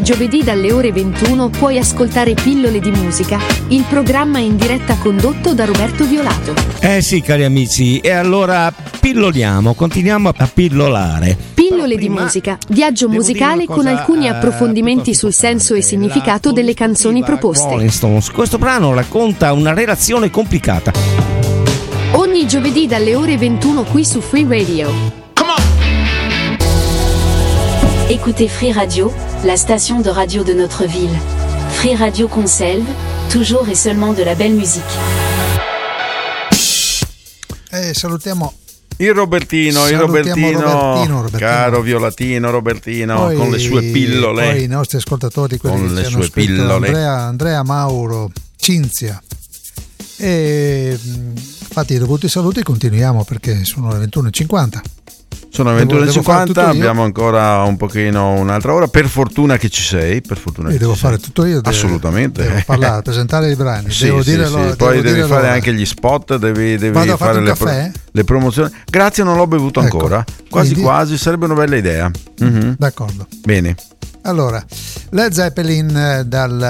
giovedì dalle ore 21 puoi ascoltare Pillole di musica, il programma in diretta condotto da Roberto Violato. Sì, cari amici, e allora pilloliamo, continuiamo a pillolare. Pillole di musica, viaggio musicale con alcuni approfondimenti sul senso e significato delle canzoni proposte. Rolling Stones. Questo brano racconta una relazione complicata. Ogni giovedì dalle ore 21 qui su Free Radio. Écoutez Free Radio, la station de radio de notre ville. Free Radio Conselve, toujours et seulement de la belle musique. Salutiamo il Robertino, caro Violatino Robertino, poi, con le sue pillole. Poi i nostri ascoltatori, quelli con che le ci hanno sue pillole. Andrea Mauro, Cinzia. E fatti i dovuti saluti, continuiamo perché sono le 21:50. Sono le 21:50, abbiamo ancora un pochino, un'altra ora. Per fortuna che ci sei, per fortuna che devo ci fare sei. Tutto io. Assolutamente. Devo parlare, presentare i brani. Sì, devo dire sì. Poi devi fare anche gli spot, devi fare le promozioni. Grazie, non l'ho bevuto ancora. Quasi sarebbe una bella idea. Mm-hmm. D'accordo. Bene. Allora, Led Zeppelin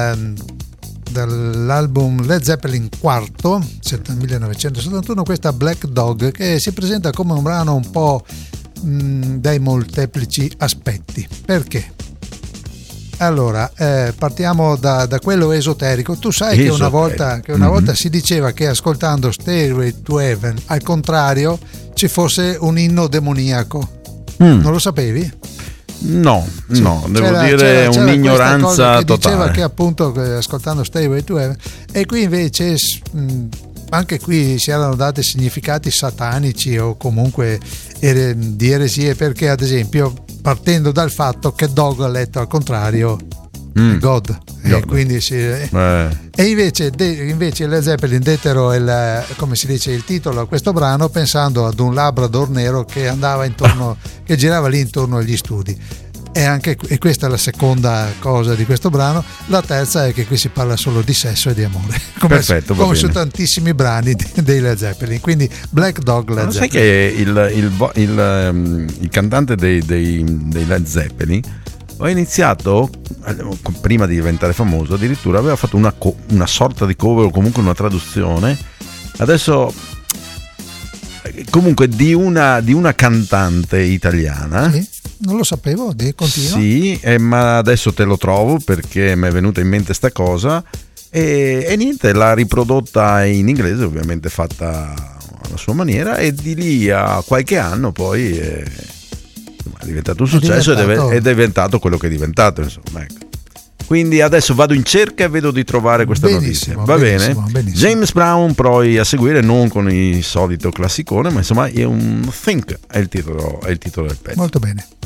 dall'album Led Zeppelin IV 1971, questa Black Dog, che si presenta come un brano un po' dai molteplici aspetti. Perché? Allora, partiamo da quello esoterico. Tu sai che una volta si diceva che ascoltando Stairway to Heaven al contrario ci fosse un inno demoniaco. Non lo sapevi? No, devo dire un'ignoranza che totale. Diceva che appunto ascoltando Stairway to Heaven, e qui invece anche qui si erano dati significati satanici o comunque di eresie, perché ad esempio partendo dal fatto che dog ha letto al contrario God. E quindi e invece Led Zeppelin dettero come si dice, il titolo a questo brano pensando ad un Labrador nero che andava intorno, che girava lì intorno agli studi. E questa è la seconda cosa di questo brano. La terza è che qui si parla solo di sesso e di amore, come su tantissimi brani dei Led Zeppelin. Quindi Black Dog Led Zeppelin. Sai che il cantante dei Led Zeppelin ho iniziato, prima di diventare famoso, addirittura aveva fatto una sorta di cover o comunque una traduzione, adesso comunque di una cantante italiana. Sì, non lo sapevo, continua. Sì, ma adesso te lo trovo perché mi è venuta in mente sta cosa e niente, l'ha riprodotta in inglese, ovviamente fatta alla sua maniera, e di lì a qualche anno poi è diventato un successo ed è diventato quello che è diventato, insomma, ecco. Quindi adesso vado in cerca e vedo di trovare questa notizia. Va bene? James Brown poi a seguire, non con il solito classicone, ma insomma è un Think, è il titolo del pezzo. Molto bene.